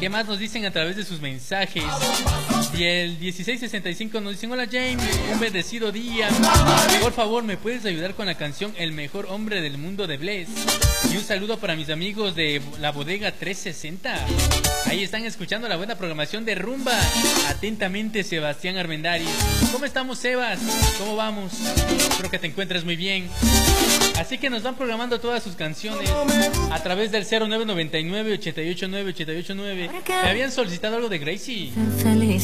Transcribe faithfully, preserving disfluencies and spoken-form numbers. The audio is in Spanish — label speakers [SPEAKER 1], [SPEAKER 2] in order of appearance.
[SPEAKER 1] ¿Qué más nos dicen a través de sus mensajes? Y el dieciséis sesenta y cinco nos dicen: hola James, un bendecido día. Por favor, ¿me puedes ayudar con la canción El mejor hombre del mundo de Bless? Y un saludo para mis amigos de la bodega trescientos sesenta. Ahí están escuchando la buena programación de Rumba. Atentamente, Sebastián Armendáriz. ¿Cómo estamos, Sebas? ¿Cómo vamos? Espero que te encuentres muy bien. Así que nos van programando todas sus canciones a través del cero nueve nueve nueve, ocho ocho nueve, ocho ocho nueve. Me habían solicitado algo de Gracie.